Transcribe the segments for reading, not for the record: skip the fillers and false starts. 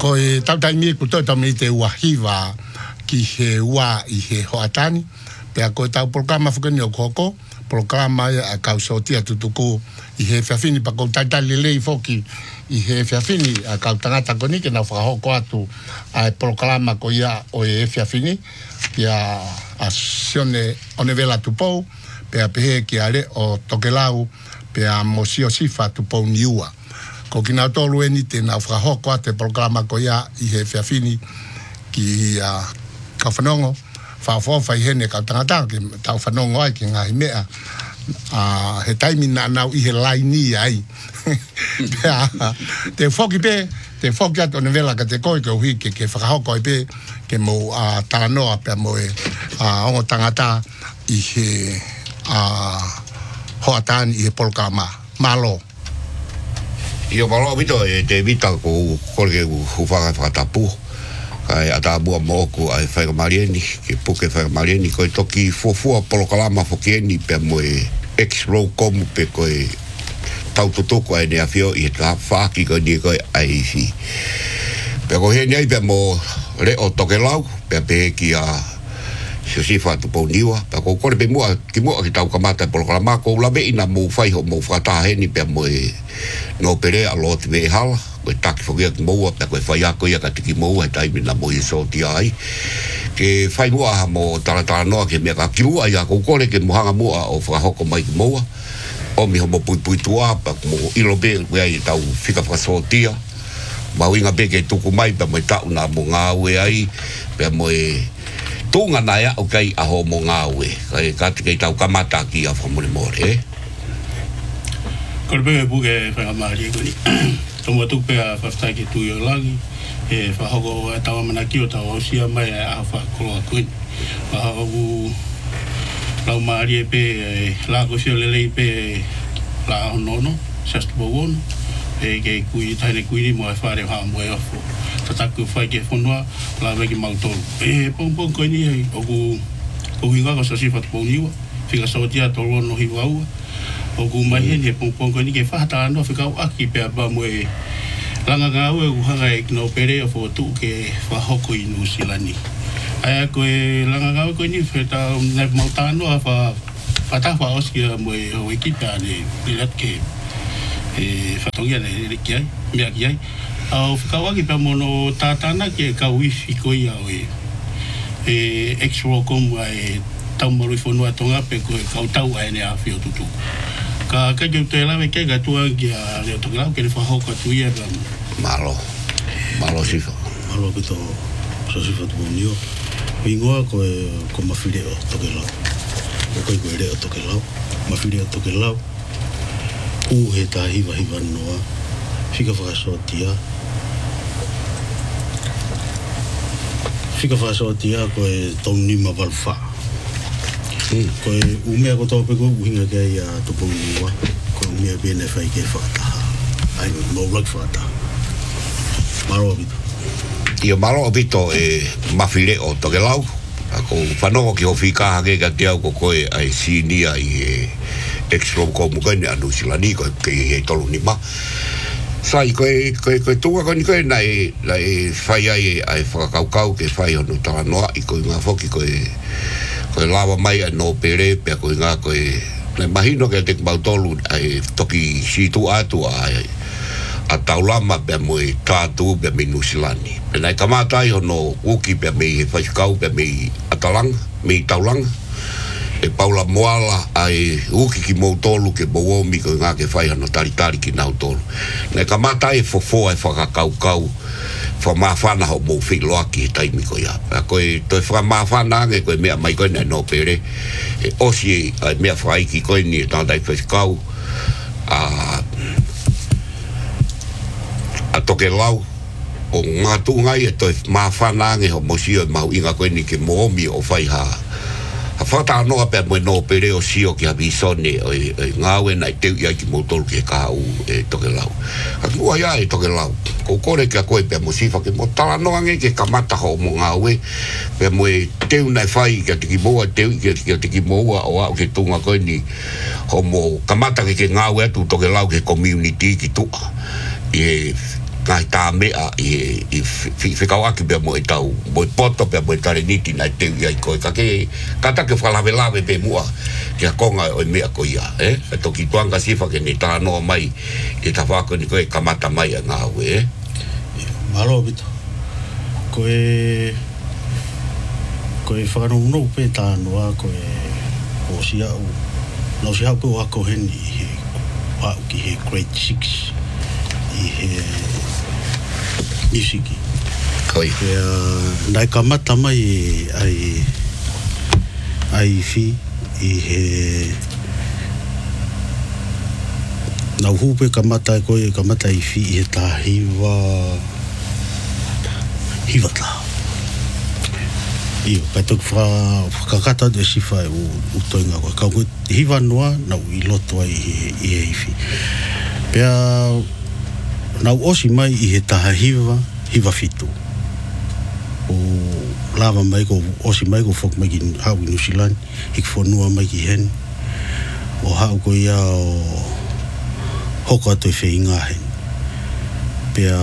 ko e tautai mi ku to mi te wahiva ki he wa I he hoatani pe ko tau programa fukeni o koko programa a kausotia tutuku I he fiafini pa ko tata lele foki I he fiafini a kautangata koni ke na whakahoko atu a programa ko ia o e fiafini ia a sione one vela tupou pe a pehe ki ale o tokelau pe a mosio sifa tupou niua ko kina tolu eni te na whakahoko atu programa ko ia I he fiafini ki a kawhanongo whafofa I hene kautangata ki tau whanongo ai ki ngahi mea he taimi na nau I he laini ai te foki pe te foki atu ne vela ka te koi ke uhi ke whakahoko I pe ke mo taranoa pe mo e ongo tangata I he hoatani I he polkama malo Io malo vito e te vita ko kore ku whakatapu kai ata bua moku ai whaika marieni ke puke whaika marieni ko toki fofua polokalama fokieni pe mo e ex-row komu pe ko e tautotoko ai nea fio I ta whaki ko ni ko ai si pe ko he nei pe mo re o tokelau pe pe ki a sifa tu po niwa pe ko kore pe mua ki mua ki tau kamata polokalama ko labe ina mo whai ho mo whata he ni pe mo e no pere a lot ve hala ko tak fogia ki mo pe ko whai ako ia ka tiki mo ai taimi na mo I so ti ai ke whai mua mo taratara noa ke mea ka kirua ia ko kore ke mohanga mua o whakahoko mai ki moa o mi homo pui tua pa mo ilo be ai tau fika whakasotia mawinga be ke tuku mai pa mo tau na mo ngā ue ai pe mo e tunga na ia o kai a ho mo ngā ue kai ka te tau kamata ki a whamore more Kore pe puke whakamari e koni tomo tupe a whaftai ki tui o langi e whahoko e tawa mana ki o tawa osia mai a whakoloa kuni whahoko lau maari e pe la kosio lelei pe la honono sastu pogono e ke kui taine kui ni mo e whare haa mo e ofo tataku whai ke whonua la weki mautolu e pong koe ni hei oku hinga ko sasifa tu niwa whika sautia tolo no hiwa ua oku mai heni e pong koe ni ke whahata anō whika au aki pe apa mo e langa ngā ue uhanga e kino pere o fo tu ke whahoko I New Zealand ai koe langa ngau koe ni wheta nai mautano a whatawa oski a mo e o ekipa ne pilat ke whatongia ne riki ai mea ki ai au whikawaki pa mono tātana ke ka wifi koe au e ex-rokom ai taumaru I whanua tonga pe koe kautau ai ne a whio tutu ka kei te lawe kei ka tua ki a reo tokilau ke ne whahauka tuia malo sifa malo pito sa sifa tu nio Ingoa ko mawhire o tokelau. O koe re o tokelau. Mawhire o tokelau. He tā hiwa noa. Whika whakasotia. Whika whakasotia ko taunima walwha. Ko umea ko tō peko uhinga kei a tupu niwa. Ko umea bene whai kei whakataha. Ai maulak whakataha. Maro abito. Ia malo abito e mawhire o tokelau. Ako whanongo ki ho whikaha ke ka te au ko koe ai sinia I extra ko mukane anu silani ko ke he tolu ni ma. Sai koe tunga ko ni koe nai whai ai whakakaukau ke whai honu tala noa I koe ngā whoki koe lawa mai no pere pe koe ngā koe nai mahino ke te mautolu ai toki situ atu ai a taulama pe mo e tātu pe me nusilani. Pe nai kamatai hono uki pe me he whaikau pe me atalang, me taulang. E paula moala ai uki ki mou tolu ke bowomi ko ngā ke whai hano taritari ki nau tolu. Nai kamatai e fofoa e whakakaukau whamawhana ho mou whiloaki he taimi ko ia. A koe toi whamawhana ange koe mea mai koe nai no pere. E osi e mea whaiki koe ni e tātai whaikau. A toke lau o ngā tūngai e toi mawhanange ho mosio mau inga koe ni ke moomi o whai ha whata anoa pia moe no pere o sio ki habi sone o ngāwe nai teu ia ki motolu ke kāu e toke lau. Ka mua ia e toke lau. Ko kore kia koe pia mo sifa ke mo tala noa nge ke kamata ho mo ngāwe pia moe teu nai whai kia tiki moa teu kia tiki moa o au ke tunga koe ni ho mo kamata ke ngāwe atu toke lau ke community ki tua. kai ta mea i whikawaki pia mo i tau mo i poto pia mo i tare niti nai teu ia i koe ka take whalawelawe pe mua ke a konga o i mea ko ia e toki tuanga sifa ke ni tā noa mai i ta whako ni koe kamata mai a ngā ue malo bito koe whakarongo pe tā noa koe o si au nau si au koe wako heni i he wau ki he grade 6 i he musiki. Koi. Nai kamata mai ai fi i he nau hupe kamata e koe kamata i fi i he tā hiwa tā. Iyo, pai toku whakakata de sifa u toinga koe. Kau koe hiwa noa nau i loto ai i he iwi. Pea nau osi mai i he taha hiwa fitu. O lava mai ko osi mai ko fok mai ki hau i New Zealand. Hik whanua mai ki hen. O hau ko ia o hoko atu e whi hen. Pea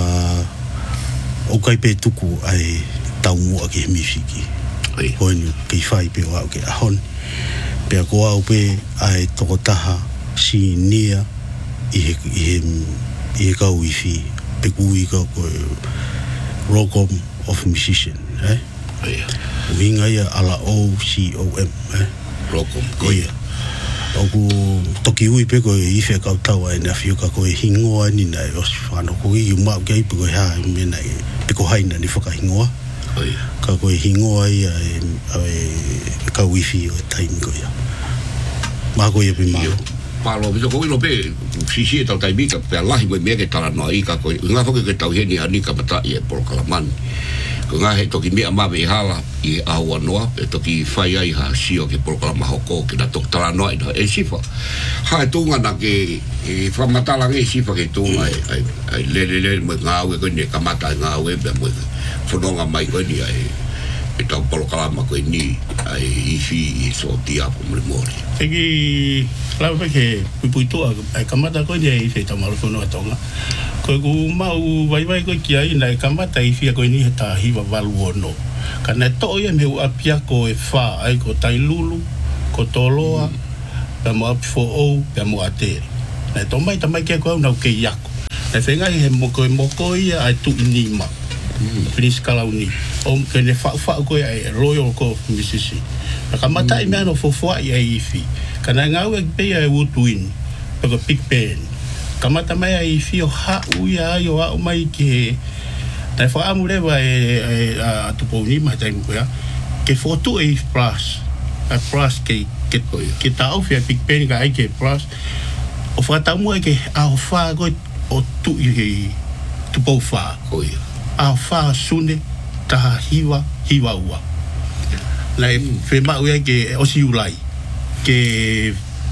o kai pe tuku ai tau mua ki he mifiki. Hoenu kei whai pe o au ke ahon. Pea ko au pe ai toko taha si nia i he kau i whi. Pe kui kau koe Rocom of Musician. Uhinga ia ala OCOM. Rocom. Koia. Oku toki ui pe koe i whi kau taua e na whiuka koe hingoa ni nai osi whano. Koe i umau kei pe koe haa i mena e pe ko haina ni whakahingoa. Ka koe hingoa ia e kau i whi o e taimi koia. Maa koe pe maa. Palo biso ko ilo pe sisi tau tai bika pe lahi mo me ke tala no ai ka ko nga fo ke tau heni ani ka mata i por kalaman ko nga he toki me ama be hala i awa noa e toki fai ai ha sio ke por kalama hoko ke na tok tala no e sifa ha tunga na ke fa mata la ke sifa ke tunga ai le mo nga we ko ni ka mata nga we be mo fo no nga mai ko ni ai e tau por kalama ko ni ai i fi so dia po mo mori Egi lau peke puipuitua ai kamata koe ni ai whai tamaru kono atonga. Koe ku mau vai koe ki ai nai kamata i whia koe ni he tā hiwa walu ono. Ka nai toa ia meu apia ko e wha ai ko tailulu, ko toloa, pia mo api fo ou, pia mo atere. Nai tō mai tamai kia koe au nau ke iako. Nai whengai he moko ia ai tu inima. Prince Kalauni. O kene whau koe ai Royal Court of Mississippi. Ka mata i mea no fofua i ai iwi. Ka nai ngau e pea e Woodwind. Peko Big Ben. Ka mata mai ai iwi o hau ia ai o au mai ki he. Nai whaamu rewa e atupouni mai taimu koea. Ke fotu e plus. A plus ke tau fia Big Ben ka ai ke plus. O whakatamu e ke ao wha koe o tu i he tupou wha. Koia. A wha sune taha hiwa ua. Lai whe mau ia ke osi ulai. Ke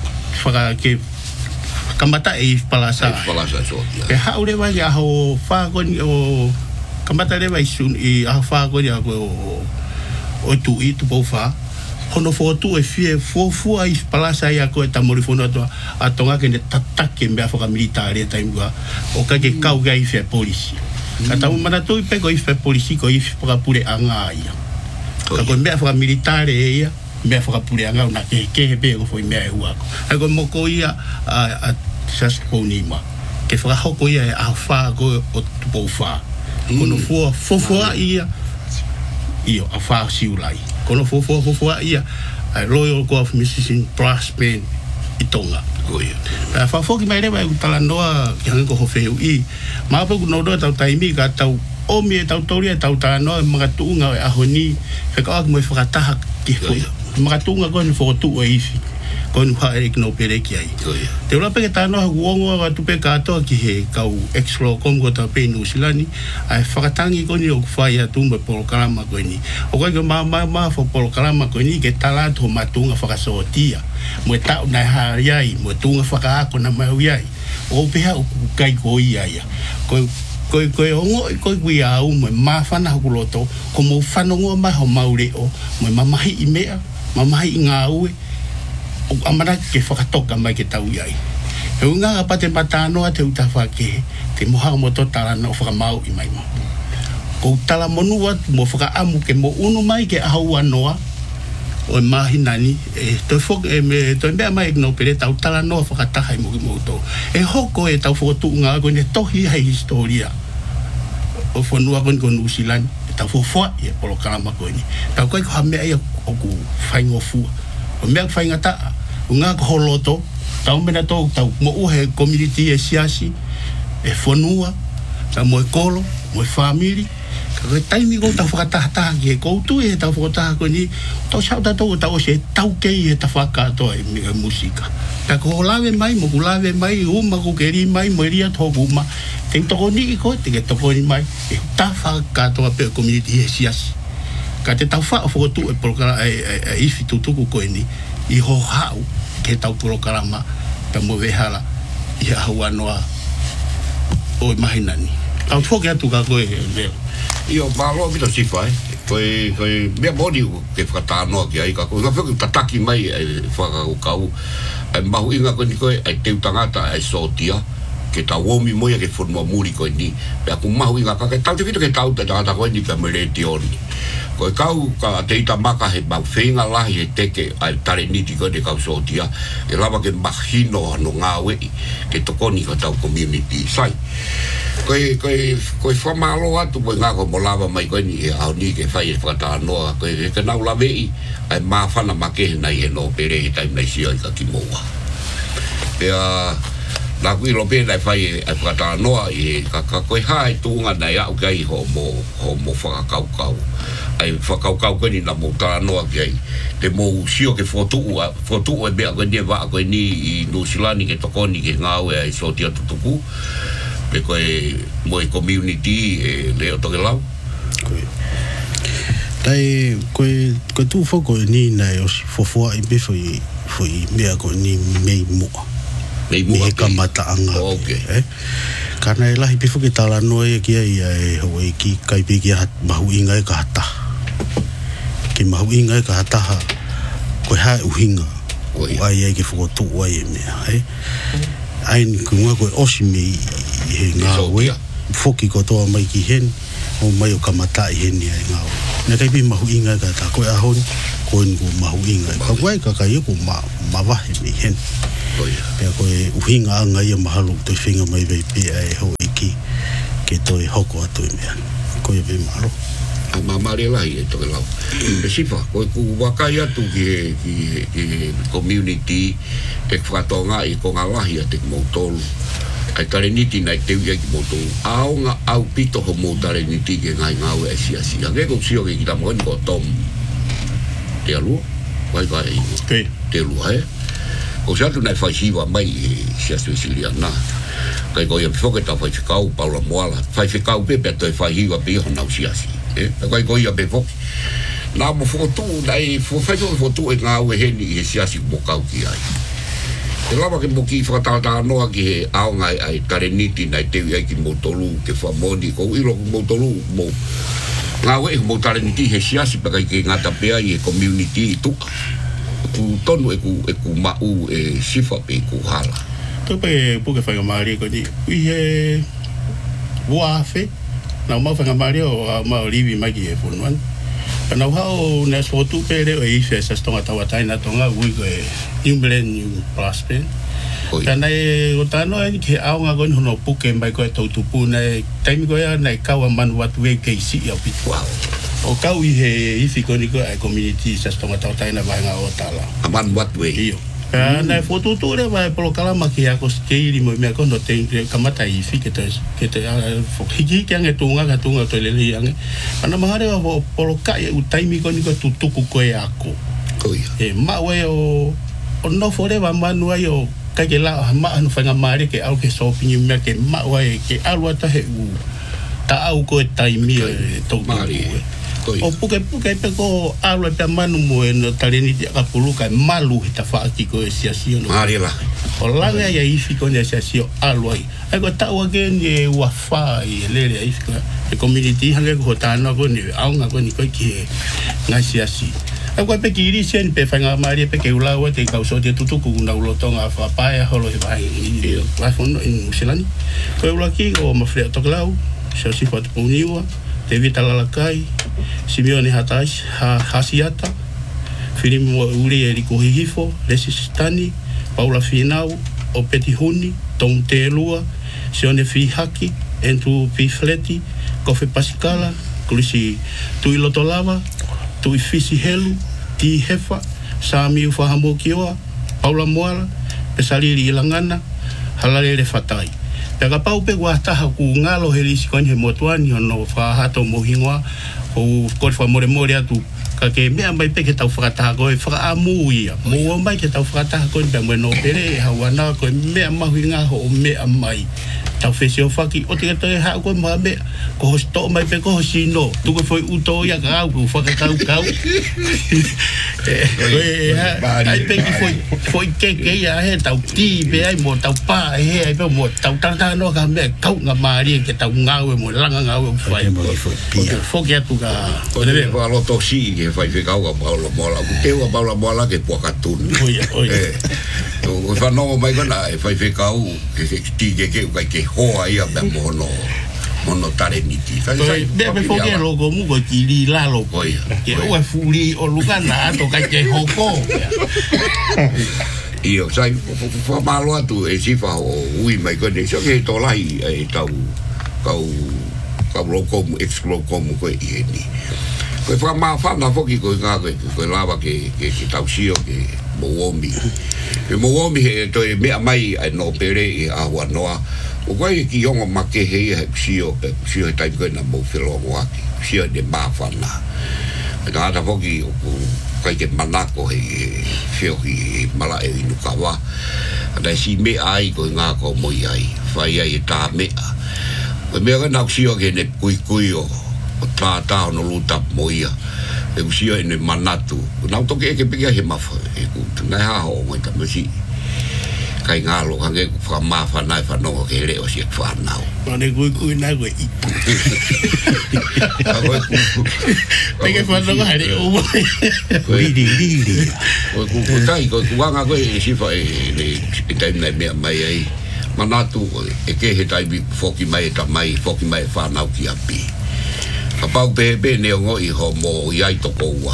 kamata e palasa. Palasa so. Ke hau rewa ke aho wha koni o kamata rewa i sun i aho wha koni a koe o tu i tupou wha. Hono fotu e fie fua i palasa ia koe tamori fono a tonga ke ne tatake mea whaka militare taimua. O ka ke kau gai fia polisi. Ka tamu mana tui pe ko i fia polisi ko i whaka pure anga ia. Ka koe mea whaka militare e ia, mea whaka pure anga una ke he pe ko foi mea e huako. Ai koe moko ia a saskounima. Ke whaka hoko ia e a wha koe o tupou wha. Kono fua ia, iyo a wha siulai. Kono fua ia a Royal Court of Mississippi Brass Band i Tonga. Pea whafoki mai rewa e utala noa ki hangi ko howheu i. Maa peku nodoa tau taimi ka tau omi e tau toria e tau tala noa e mga tuunga e aho ni. Whekawaki mo e whakataha ki hoi. Mga tuunga koe ni whakotu o iwi. Koe ni wha e kino pere ki ai. Te ula peke tā noa uongoa wa tupe katoa ki he kau ex-law kom ko tau pe New Zealand. Ai whakatangi koe ni o kuwhai a tumba polokalama koe ni. O koe ke maa fo polokalama koe ni ke talatu ho matunga whakasootia. Mo e tau nai haari ai, mo e tunga whakaako na mau iai. O peha o kukai ko i ai. Koe ongo i koe kui au, mo e maa whana hakuloto, ko mo whanongoa mai ho maure o, mo e mamahi i mea, mamahi i ngā ue, o amana ke whakatoka mai ke tau iai. E unga pate matano te utafa ke te moha mo to tala no fa mau I mai mo. Ko tala monua mo fa amu ke mo unu mai ke ahua noa o mahinani e to fo e me to me mai no pere tau tala no fa ta hai mo to. E hoko e tau fo tu nga ko ne tohi hai historia. O fo nua kon New Zealand tau fo fo e polo kalama ko ni. Tau ko ha me ai o ku faingo fu. O me fainga ta unga ko holoto tau mena tau mo o he community e siasi e fonua ta mo kolo mo family ka taimi go ta fakata ke ko tu e ta fakata ko ni to sa ta to ta o se tau ke e ta fakata e musika ta ko lave mai mo lave mai o ma ko keri mai mo ria to guma te to ni ko te to ko ni mai e ta fakata pe community e siasi ka te ta fa fo tu e programa e fitu tu ko ni I ho hau ke tau programa ta mo vehala I ahua noa o mahinani. Au foke atu ka koe leo. Io malo mito si fai. Koe mea moni ke whakatanoa ki ai ka koe. Ka whaki tataki mai e whakakau. Ai mahu inga koe ni koe ai teu tangata ai sotia. Ke tau omi moia ke whunua muri koe ni. Pea ku mahu inga ka ke tau te whito ke tau te tangata koe ni ka mereti oni. Koe kau ka te ita maka he mau whenga lahi he teke ai tare niti koe te kau sotia. E lava ke mahino ano ngā wei ke tokoni ka tau community sai. Koe whamalo atu koe ngā koe mo lava mai koe ni e au ni ke whai e whakatanoa. Koe ke nau lawei ai mawhana makehe nei he no pere he taim nei sia I ka kimoa. Pea la kui lo pe dai fai ai whakatanoa I ka koe hae tūnga nei au kai ho mo whakakaukau. Ai whakaukau koe ni na mo tānoa ki ai. Te mo sio ke fotuu e bea koe ni e waa koe ni I New Zealand ke tokoni ke ngāwe ai sotia tutuku. Pe koe mo I community e leo toke lau. Tai koe tu foko ni nei o fofua I be foi mea ko ni mei mua. Mei mua. Me kamata anga. Okay. Kana e lahi pifo ke tala noa e kia I Hawaii ki kaipe ki mahu inga e ka hata. Ke mahu inga e ka hataha koe hae uhinga. Ai ke whakotu ai e mea. Ai ni kunga koe osi me I he ngāwe. Foki ko toa mai ki hen. O mai o kamata I hen ni ai ngāwe. Nā kaipe mahu inga e ka hata. Koe ahon koe ni ko mahu inga e. Ka koe ka kai e ko mawahe me hen. Pea koe uhinga anga ia mahalo toi whinga mai vei pia e hoi ki ke toi hoko atu I mea. Koe vei mahalo. A mamare lahi e toke lau. E sifa, koe ku wakai atu ki community e whakatonga I ko ngā lahi a te mautolu. Ai tare niti nai teu ia ki mautolu. Aonga au pito ho mou tare niti ke ngai ngāwe e sia. Nge kou sio ke ki tamoni ko tom. Te alua? Wai kai e? Te alua he? O se atu nai whai siwa mai sia Sicilian na. Kai koe ia whiwhoke ta whai whikau paula moala. Whai whikau pepe toi whai hiwa pe iho nau siasi. Kai koe ia pe whoki. Nā mo whotu, nai whai whotu e ngā ue heni I he siasi mo kau ki ai. Te lawa ke mo ki whakatata noa ki he aonga ai tare niti nai teu ai ki mo tolu ke whamoni. Kou ilo mo tolu mo. Ngā ue mo tare niti he siasi pa kai ke ngata pea I he community I tuka. Ku tonu e ku mau e sifa pe ku hala. Tope puke whanga maari ko ni ui he wafe na mau whanga maari o mau riwi mai ki e punuan. Panau hao nes fotu pere o e ife sa stonga tawa taina tonga ui ko e New Millennium Plus pen. Tana e o tano e ke aonga ko ni hono puke mai ko e tautupu na e taimi ko e na e kawa manu watu e ke isi au pitu. O kau I he ifi ko ni ko ai community sa stonga tau taina vainga o tala. Aman what way? Iyo. Na foto tu le vai polo kalama ki ako skeli mo me kono te kamata ifi ke te hiki ke ange tunga to le liange. Ana mahare o polo kai u taimi ko ni ko tutuku ko e ako. E ma we o no fore va manu ai o ka ke la ma anu fanga mare ke au ke so pinyi me ke ma we ke alwa ta he u ta au ko taimi to mari. O puke pe ko alwa pe manu mo no taleni ka puluka malu ta faaki ko siasio no. Marila. O langa ya ifi ko ne siasio alwa. Ai ko ta wa gen ye wa fa I lele ifi ko e community hale ko ta no ko ni aunga ko ni ko ki na siasi. Ako pe kiri sen pe fanga mari pe ke ula wa te kauso te tutuku na ulotonga fa pae holo he vai. Vai fono in Silani. Ko ula ki o mafre toklau. Se si fa puniwa. Te vita lalakai. Simeone Hatais hasiata. Filimu uri e riko hihifo. Lesi stani. Paula Finau. O peti huni. Tom te lua. Sione fi haki. Entu pi fleti. Kofe pasikala. Kulisi tui lotolava. Tui fisi helu, ti hefa, sami ufahamo kioa, Paula Moala, pesaliri ilangana, halalele fatai. Pega pau pe guataha ku ngalo helisi konye motuani ono fahato mohingoa, o korfa more atu, ka ke mea mai pe ke tau whakataha koe whakaamu ia. Mua mai ke tau whakataha koe pe mweno pere, hawana koe mea mahui ngā ho o mea mai. Tau whesi o whaki, o te katoe haa koe mga mea, ko hosi tō mai pe ko hosi no, tuko foi uto ia ka au, ku whakakau. Ai pe ki foi keke ia he, tau ti pe ai mo tau pā he, ai pe mo tau tarata no ka mea, kau ngā maari ke tau ngāwe mo, langa ngāwe o whai. Whoki atu ka... Loto si ke fai whekau ka Paula Moala. Ku teua Paula Moala ke puakatun. Oia. O whanongo mai kona e fai whekau ke ti ke kai ke hoa ia mea mono tare niti. Bea me whoki e loko muko ki li lalo. Ke oa furi o lukana ato kai ke hoko. Iyo, sai whamalo atu e sifa o ui mai kone. So ke to lahi e tau kau lokomu, ex-lokomu koe i heni. Koe whamawhana whoki koe ngā koe lawa ke tau sio ke Mouomi. Ke Mouomi he toi mea mai ai no pere i ahua noa. O koe ki ongo make hei he sio he taimi koe na mou whilongo aki. Sio ne mawhana. E ka hata whoki o kai ke manako hei whiohi he mala e inu kawa. Ana si mea ai koe ngā ko moi ai. Whai ai e tā mea. Koe mea ka nau sio ke ne kui o tā no luta moia. E usio e ne manatu. Nau toke e ke pika he mawha. E ku tunai haho o mai tamasi. Kai ngalo hange ku whamawhanai whanongo ke reo si e whanau. Pane kui nai koe i. Peke whanongo haere o mai. Liri. Koe ku tai, koe ku wanga koe e sifa e taimnai mea mai ai. Manatu e ke he taimi whoki mai e tamai, whoki mai e whanau ki api. Ka pau pehe ne o ngoi ho mo iai toko ua.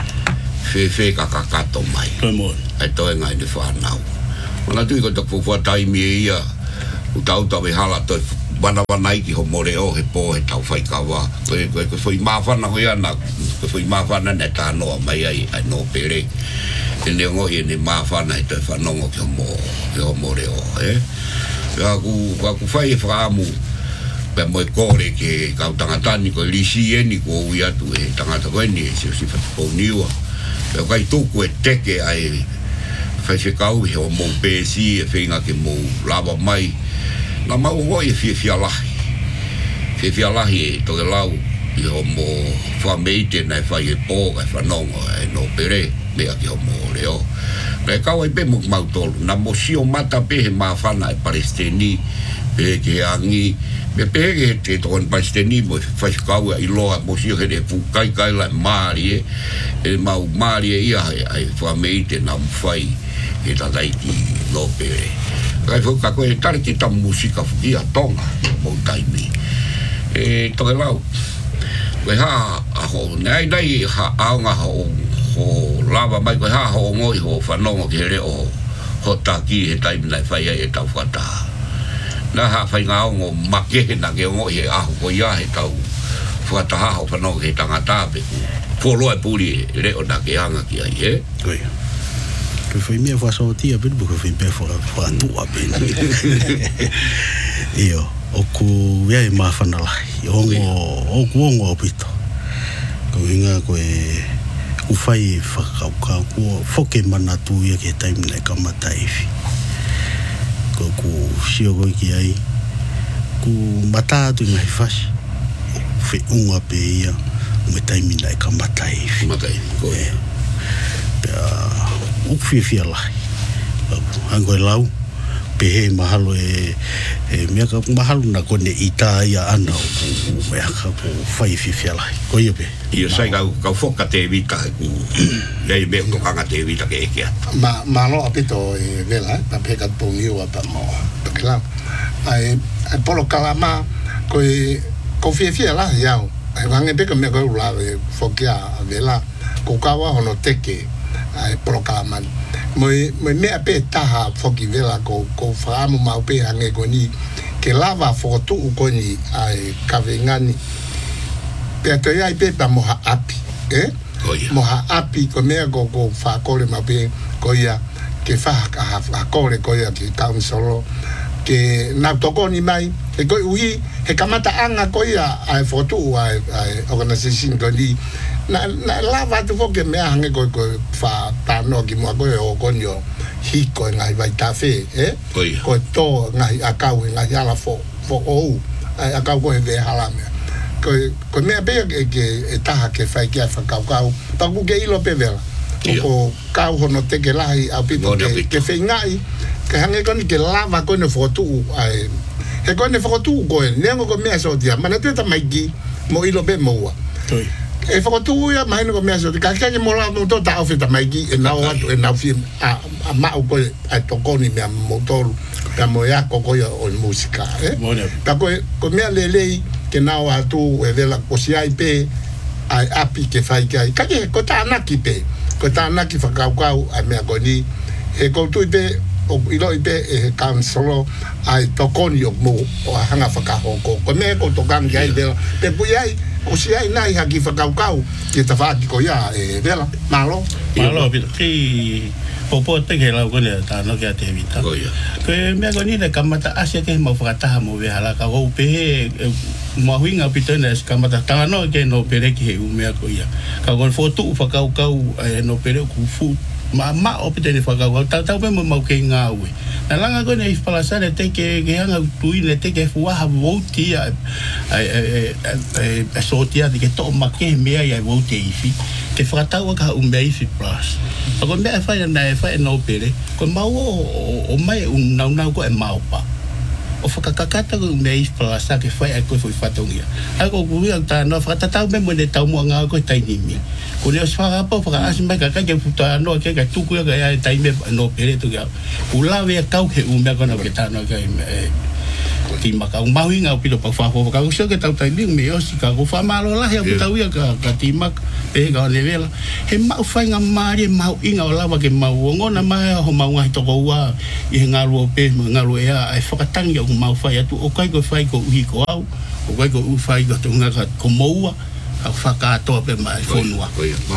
Whe kakakato mai. Ai toe ngai ne whanau. Mana tui ko toko fua taimi e ia. U tau e hala toi wanawanai ki ho more o he po he tau whaikawa. Koe whai mawhana hoi ana. Koe whai mawhana ne tā noa mai ai no pere. E ne o ngoi e ne mawhana e toi whanongo ki ho more o. Ka ku whai e whaamu. Pe moe kore ke kau tangatani ko lisi eni ko ui atu e tangata koeni e si whakaponiua. Pe o kai tuku e teke ai whaiwhekau he o mou pēsi e whenga ke mou lawa mai. Nā mau ngoi e whiawhialahi. Whiawhialahi e toke lau i ho mo whameite nei whai e pō kai whanongo e no pere mea ki ho mo reo. Pe kau ai pe muk mautolu. Nā mo sio mata pe he mawhana e Palestini pe ke angi. Me pege te tokon Palestini mo whaikau i loa mo sio he fukai lai maari e mau maari e ia ai whameite nā mwhai e tatai ki lopere. Kai whuka koe tare te tam musika fuki a tonga mo taimi. E toke lau. Koe haa aho, nei ha aonga ho lava mai koe haa ho ngoi ho whanongo ke re o ho taki he taimi nei whai e tau whataha. Nā haa whai ngā ongo makehe na ke ongo he aho ko ia he tau whataha ho whanongo he tangata pe poloa e puri e reo na ke hanga ki ai e. Koe. Koe whai mea whasotia pinu buka whai mea whatua pinu. Iyo, oku ia e mawhanalahi. Oku ongo opito. Koe hinga koe uwhai whakaukau kua whoke manatu ia ke taimina e kamataiwi. Ko ku sio koe ki ai ku matatu i ngai whasi whi unga pe ia me taimina e ka matai koe pea ukwhi lahi hango e lau pehe mahalo mea ka mahalo na kone ita ia ana o mea ka ko whai whiwhialai. Ko ia pe. Ia sai kau whoka te vita. Iai mea tokanga te vita ke ekea. Malo apito vela, pa peka pongi o apa mo. Pakela. Ai polo kalama ko whiwhiala iau. Ai wange peka mea ko ula fokia vela. Ko kawa hono teke. Ai polo kalama. Moi mea pe taha foki vela ko whaamu mau pe hange ko ni ke lava fotu ko ni ai kavengani pe to ia pe pa moha api moha api ko mea ko whakore mau pe ko ia ke whakore ko ia ki council ke na toko ni mai e ko ui he kamata anga ko ia ai fotu ai organization ko ni na lava tu foke mea hange ko fa tano ki mo ko o konyo hiko ngai vai tafe ko to ngai akau ngai ala fo o ai akau ko ve hala me ko mea be ke taha ke fai ke fa kau pa ku ke ilo pe vela ko kau hono te ke lahi a pito ke fe ngai ke hange ko ni ke lava ko no fotu ai he ko ne fotu ko ne ko mea so dia mana te ta mai ki mo ilo be mo e whakatu ia mai no mea so ka ke mo la no ta ofita mai ki e na o e na fi a ma o ko a tokoni mea motor ka mo ya ko o música ta ko mea lele ke na o atu e de la cosia IP ai api ke fai kai ka ke ko ta na ki pe ko ta na ki whakau a mea ko ni e ko tu pe o ilo ipe e council ai tokoni o mo o hanga whakaho ko mea ko tokang ai de pe puiai o si ai nai haki whakau ke ta whaaki ko ia vela malo ki popo te ke lau kone ta no ke te vita ko mea koni le kamata asia ke mau whakataha mo vehala ka o pehe mahuinga pitona es kamata tanga no ke no pere ki he umea ko ia ka kon fotu whakau no pere ku fu ma o pitene whakau tau pe mo mau ke ngā ue na langa kone i whalasare te ke hanga tuine te ke fuaha vouti a sotia de ke to make mea ia vouti ifi ke whakatau ka umea ifi plus ako mea whai no pere ko mau o mai nau ko e mau pa o whakakakata ko umea ifi plus ke whai a koe whatongia ako kuhia tāna whakatatau me mwene tau mua ngā koe tainimi ko ne whakapa whakaasi mai ka ke puta no ke ka tuku ka ia taime no pere tu ka ulawe kau ke umea kona ke tāna ka ki maka mahuinga o pilo pa whafo ka usio ke tau taiming me osi ka ko whamalo lahi a puta uia ka timak e ka levela he mau whainga maari mau inga o lawa ke mau ngona mai ho mau ngai toko ua i he ngaru o pe ngaru ea ai whakatangi o mau whai atu o kai ko whai ko uhi ko au o kai ko uhi whai ko tunga ka ko moua ka whakatoa pe mai whonua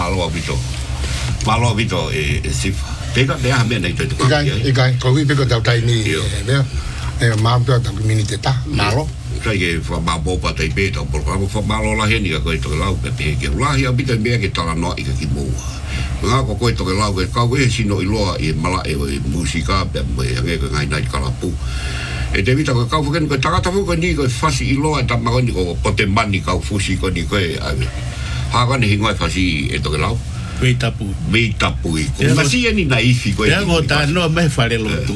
malo vito e sifa pega mea mea nei te ikai ko hui peko tau taimi mea mau tu ta community ta malo sai ke fa ma bopa tai pe ta por fa malo la heni ka ko to lau pe ke la hi abita me ke tala no i ka ki mo nga ko to ke lau ke ka we sino i loa i mala e musika pe me ke ngai nai kala pu e te vita ko ka fu ko ta ta fu ko ni ko fasi i loa ta ma ko ni ko potemani ka fusi ko ni ko ha ka ni ngoi fasi e to ke lau Veitapu ko masia ni naifi ko ya go ta no me fare lo tu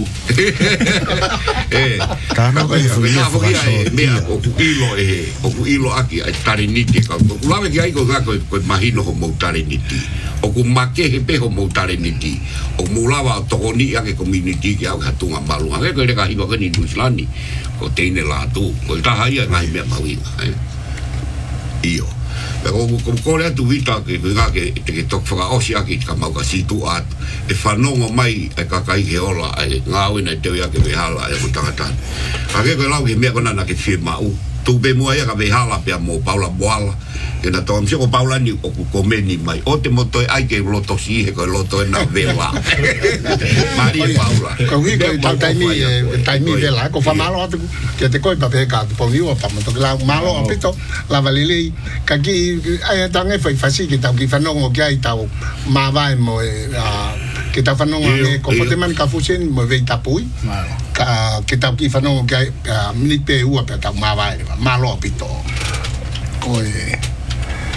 ta no ko me o ku ilo aki ai tariniti ka lave ki ai ko mahino ho mo tariniti o ku make he pe ho mo tariniti o mulava to ni ake community ki au hatunga malu ake ko le ka hiwa ni Nuslani ko teine la tu ko ta haia ngai me mawinga io pero ko le tu vita ke te tok fra osia ki ka mau ka situ at e fanongo mai e ka kai ke ola e ngau ina te ia ke behala e kutangata ake ko lau ke me kona na ke firma u tu be mo ia ka behala pe mo Paula Boala ke na to mse ko Paula ni o ko meni mai o te moto ai ke loto si he ko loto na vela Maria Paula ko wi ko taimi vela ko fa malo ke te ko pa pe ka po vivo pa mo to la malo apito la valili ka ki ai tange fai fasi ki tau ki fanongo ki ai tau ma vai mo ke tau fanongo ko pote man ka fusen mo Veitapui ka ke tau ki fanongo ki ai mini pe u pa tau ma vai malo apito ko